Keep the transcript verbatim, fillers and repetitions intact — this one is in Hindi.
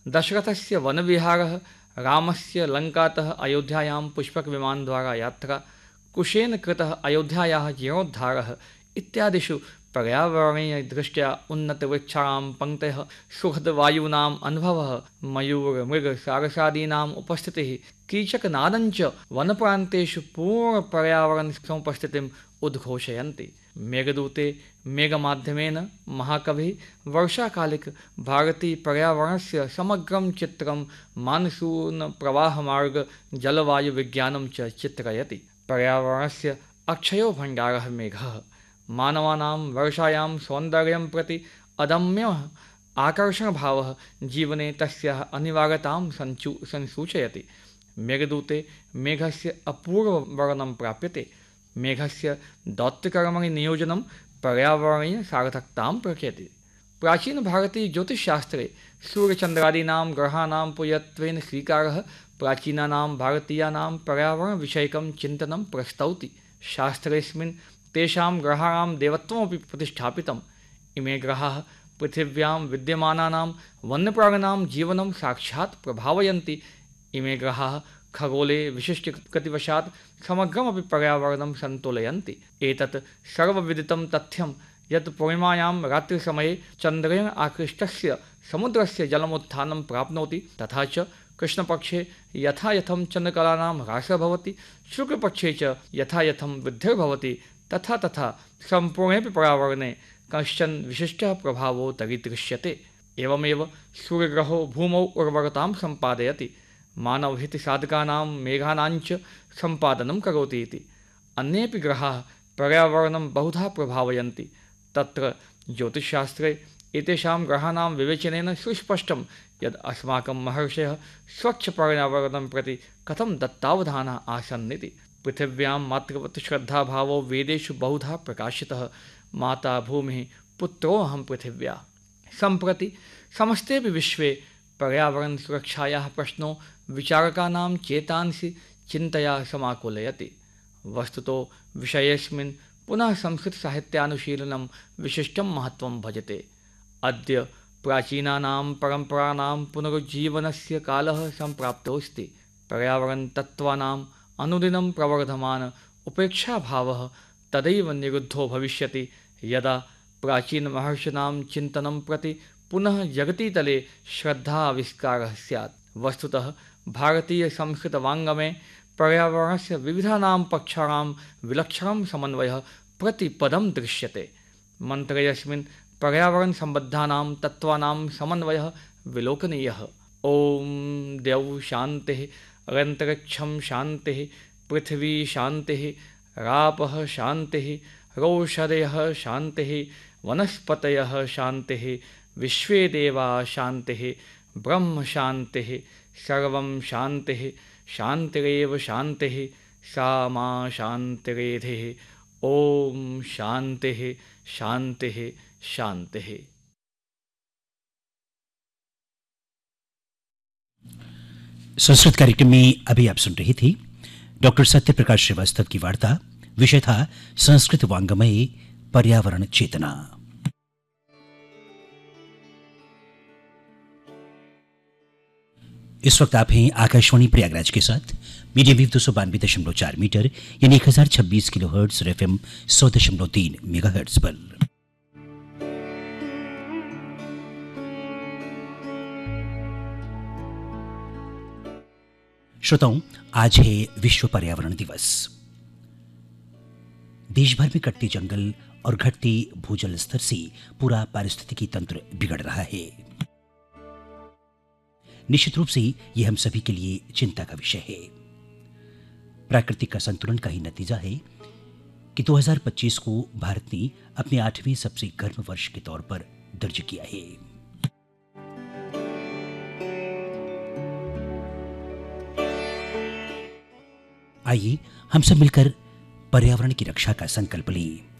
दशरथस्य वनविहारः, रामस्य लङ्कातः अयोध्यायां पुष्पकविमानद्वारा यात्रा, कुशेन कृतः अयोध्यायाः जीर्णोद्धारः इत्यादिषु पर्यावरणीयदृष्ट्या उन्नतवृक्षाणां पङ्क्तयः, सुखदवायूनाम् अनुभवः, मयूरमृगसारसादीनाम् उपस्थितिः, कीचकनादञ्च वनप्रान्तेषु पूर्णपर्यावरणसमुपस्थितिम् उद्घोषयन्ति। मेघदूते मेघमाध्यमेन महाकविः वर्षाकालिक भारतीयपर्यावरणस्य समग्रं चित्रं मानसूनप्रवाहमार्ग जलवायुविज्ञानं च चित्रयति। पर्यावरणस्य अक्षयो भण्डारः मेघः मानवानां वर्षायां सौन्दर्यं प्रति अदम्यः आकर्षणभावः जीवने तस्याः अनिवार्यतां संचू संसूचयति। मेघदूते मेघस्य अपूर्ववर्णनं प्राप्यते। मेघस्य दौत्यकर्मणि नियोजनं पर्यावरणीयसार्थकतां प्रकटयति। प्राचीनभारतीयज्योतिषशास्त्रे सूर्यचन्द्रादीनां ग्रहाणां पूज्यत्वेन स्वीकारः प्राचीनानां भारतीयानां पर्यावरणविषयकं चिन्तनं प्रस्तौति। शास्त्रेऽस्मिन् तेषां ग्रहाणां देवत्वमपि प्रतिष्ठापितम्। इमे ग्रहाः पृथिव्यां विद्यमानानां वन्यप्राणिनां जीवनं साक्षात् प्रभावयन्ति। इमे ग्रहाः खगोले विशिष्टगतिवशात् समग्रमपि पर्यावरणं सन्तुलयन्ति। एतत् सर्वविदितं तथ्यं यत् पूर्णिमायां रात्रिसमये चन्द्रेण आकृष्टस्य समुद्रस्य जलमुत्थानं प्राप्नोति, तथा च कृष्णपक्षे यथा यथं चन्द्रकलानां ह्रासः भवति, शुक्लपक्षे च यथा यथं वृद्धिर्भवति, तथा तथा सम्पूर्णेऽपि पर्यावरणे कश्चन विशिष्टः प्रभावो दरीदृश्यते। एवमेव सूर्यग्रहो भूमौ उर्वरतां सम्पादयति, मानवहितसाधकानां मेघानाञ्च सम्पादनं करोति इति। अन्येऽपि ग्रहाः पर्यावरणं बहुधा प्रभावयन्ति। तत्र ज्योतिषशास्त्रे एतेषां ग्रहाणां विवेचनेन सुस्पष्टं यद् अस्माकं महर्षयः स्वच्छपर्यावरणं प्रति कथं दत्तावधानाः आसन्निति। पृथिव्यां मातृवत् श्रद्धाभावो वेदेषु बहुधा प्रकाशितः। माता भूमिः पुत्रोऽहं पृथिव्या। सम्प्रति समस्तेऽपि विश्वे पर्यावरणसुरक्षायाः प्रश्नो विचारकानां चेतांसि चिन्तया समाकुलयति। वस्तुतो विषयेऽस्मिन् पुनः संस्कृतसाहित्यानुशीलनं विशिष्टं महत्त्वं भजते। अद्य प्राचीनानां परम्पराणां पुनरुज्जीवनस्य कालः सम्प्राप्तोऽस्ति। पर्यावरणतत्त्वानाम् अनुदिनं प्रवर्धमान उपेक्षाभावः तदैव निरुद्धो भविष्यति यदा प्राचीनमहर्षिणां चिन्तनं प्रति पुनः जगतीतले श्रद्धाविष्कारः स्यात्। वस्तुतः भारतीयसंस्कृतवाङ्गमे पर्यावरणस्य विविधानां पक्षाणां विलक्षणं समन्वयः प्रतिपदं दृश्यते। मन्त्रेऽस्मिन् पर्यावरणसम्बद्धानां तत्त्वानां समन्वयः विलोकनीयः। ॐ द्यौः शान्तिः, अन्तरिक्षं शान्तिः, पृथिवी शान्तिः, रापः शान्तिः, रौषधयः शान्तिः, वनस्पतयः शान्तिः, विश्वे देवा शान्तिः, ब्रह्म शान्तिः, सर्वं शान्तिः, शान्तिरेव शान्तिः, सा मा शान्तिरेधिः। ॐ शान्तिः शान्तिः शान्तिः। संस्कृत कार्यक्रम में अभी आप सुन रहे थे डॉक्टर सत्यप्रकाश श्रीवास्तव की वार्ता। विषय था संस्कृत वांग्मय पर्यावरण चेतना। इस वक्त आप हैं आकाशवाणी प्रयागराज के साथ मीडियम वेव दो सौ बानवे दशमलव चार मीटर यानी एक हजार छब्बीस किलो हर्ट्ज और एफ एम सौ दशमलव तीन मेगा हर्ट्ज पर। श्रोताओं, आज है विश्व पर्यावरण दिवस। देश भर में कटते जंगल और घटते भूजल स्तर से पूरा पारिस्थितिकी तंत्र बिगड़ रहा है। निश्चित रूप से यह हम सभी के लिए चिंता का विषय है। प्राकृतिक असंतुलन का ही नतीजा है कि दो हज़ार पच्चीस को भारत ने अपने आठवें सबसे गर्म वर्ष के तौर पर दर्ज किया है। आइए हम सब मिलकर पर्यावरण की रक्षा का संकल्प लें।